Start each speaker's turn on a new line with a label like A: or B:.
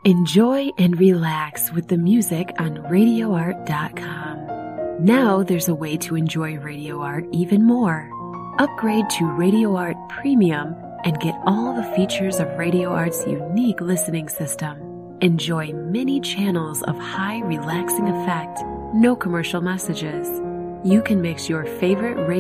A: Enjoy and relax with the music on RadioArt.com. Now there's a way to enjoy Radio Art even more. Upgrade to Radio Art Premium and get all the features of Radio Art's unique listening system. Enjoy many channels of high relaxing effect, no commercial messages. You can mix your favorite